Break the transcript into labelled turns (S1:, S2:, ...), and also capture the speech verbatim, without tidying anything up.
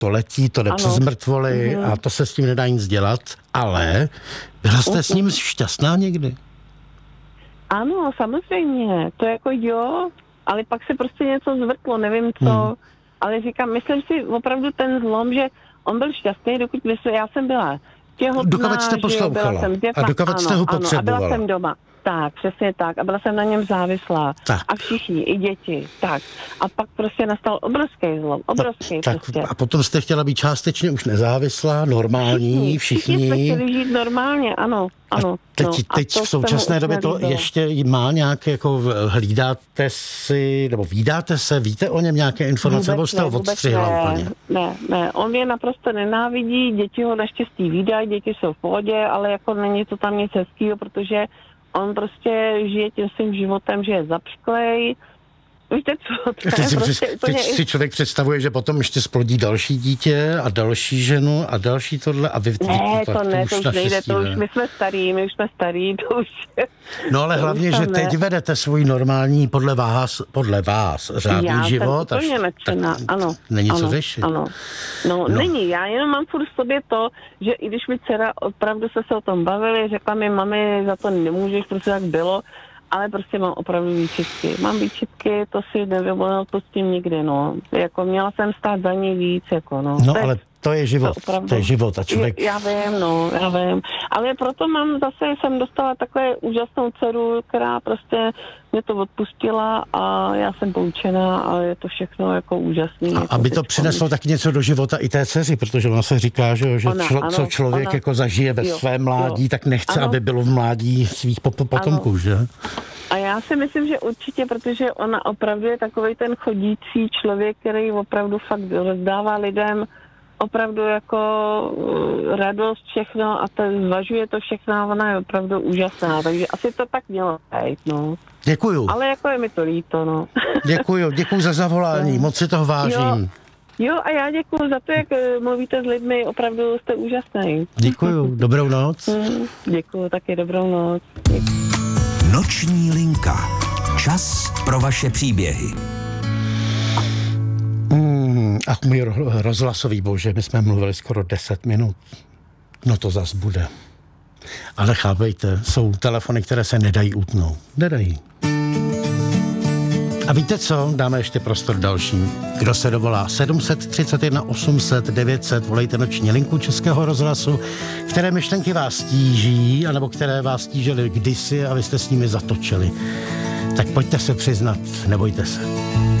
S1: to letí, to jde
S2: Ano.
S1: přes mrtvoly
S2: Mhm.
S1: a to se s tím nedá nic dělat, ale byla jste
S2: Mhm.
S1: s ním šťastná někdy?
S2: Ano, samozřejmě, to jako jo, ale pak se prostě něco zvrtlo, nevím co,
S1: Hmm.
S2: ale říkám, myslím si opravdu ten zlom, že on byl šťastný, dokud myslím, já jsem byla těhotná,
S1: Dokud jste
S2: že jo, byla
S1: poslouchala
S2: jsem dětma,
S1: a dokud jste ho
S2: ano, ano, a
S1: potřebovala.
S2: byla jsem doma. Tak, přesně tak. A byla jsem na něm závislá.
S1: Tak.
S2: A všichni, i děti. Tak. A pak prostě nastal obrovský zlom. Obrovský
S1: No, tak
S2: prostě.
S1: a potom jste chtěla být částečně už nezávislá, normální,
S2: Všichni jsme
S1: všichni.
S2: chtěli žít normálně, ano. ano.
S1: Teď,
S2: no, a
S1: teď
S2: to
S1: v
S2: se mu
S1: současné
S2: už
S1: době to
S2: nelíbilo.
S1: ještě má nějaké, jako v- hlídáte si, nebo vídáte se, víte o něm nějaké informace, nebo jste ho
S2: vůbec
S1: odstřihla
S2: ne,
S1: úplně?
S2: ne, ne, on mě naprosto nenávidí, děti ho naštěstí vídají, děti jsou v pohodě, ale jako není to tam nic hezkýho, protože on prostě žije tím svým životem, že je zapšklej. Víte co? To
S1: Teď
S2: je
S1: si,
S2: prostě
S1: při-
S2: úplně...
S1: teď si člověk představuje, že potom ještě splodí další dítě a další ženu a další tohle a vy...
S2: Ne,
S1: vy-
S2: to ne, to už nejde,
S1: naštěstí
S2: to už
S1: ne.
S2: my jsme starý, my už jsme starý, to už...
S1: No ale
S2: to
S1: hlavně,
S2: už
S1: že
S2: tam
S1: teď
S2: ne.
S1: vedete svůj normální, podle vás, podle vás, řádný
S2: Já
S1: život.
S2: jsem úplně
S1: až-
S2: nadšená,
S1: tak
S2: ano.
S1: Není
S2: ano,
S1: co řešit.
S2: Ano. No,
S1: No.
S2: no, není, já jenom mám furt v sobě to, že i když mi dcera, opravdu se se o tom bavili, řekla mi, mami, za to nemůžeš, prostě tak bylo, ale prostě mám opravdu výčitky. Mám výčitky, to si nevyvolal to s tím nikdy, no. Jako měla jsem stát za ní víc, jako no.
S1: No
S2: To je-
S1: ale to je život,
S2: to opravdu-
S1: to je život a člověk...
S2: Já vím, no, já vím. Ale proto mám zase, jsem dostala takhle úžasnou dceru, která prostě mě to odpustila a já jsem poučená a je to všechno jako úžasný.
S1: A
S2: jako
S1: aby to
S2: teď
S1: přineslo taky něco do života i té dceři, protože ono se říká, že, jo, že
S2: Ona,
S1: člo,
S2: ano,
S1: co člověk
S2: ona.
S1: jako zažije ve
S2: Jo,
S1: svém mládí,
S2: jo.
S1: tak nechce,
S2: Ano.
S1: aby bylo v mládí svých pop- potomků, že?
S2: A já si myslím, že určitě, protože ona opravdu je takovej ten chodící člověk, který opravdu fakt rozdává lidem opravdu jako uh, radost, všechno a to zvažuje to všechno a ona je opravdu úžasná, takže asi to tak mělo být, no.
S1: Děkuju,
S2: Ale jako je mi to líto, no.
S1: děkuju, děkuju za zavolání, moc si toho vážím.
S2: Jo, a já děkuji za to, jak eh, mluvíte s lidmi, opravdu jste úžasný.
S1: Děkuju, dobrou noc.
S2: Mm, děkuji, taky dobrou noc.
S3: Noční linka. Čas pro vaše příběhy.
S1: Mm, ach, můj ro- rozhlasový bože, my jsme mluvili skoro deset minut. No to zas bude. Ale chápejte, jsou telefony, které se nedají utnout. Nedají. A víte co? Dáme ještě prostor dalším. Kdo se dovolá? sedm tři jedna osm set devět set, volejte noční linku Českého rozhlasu, které myšlenky vás tíží, anebo které vás tížily kdysi a vy jste s nimi zatočili. Tak pojďte se přiznat, nebojte se.